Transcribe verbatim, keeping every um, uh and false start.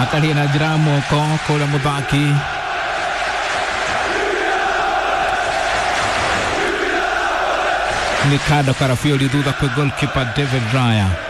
Karia na Jiramo ko kula muthaki Ricardo Carafiori thutha kwĩ goalkeeper David Raya.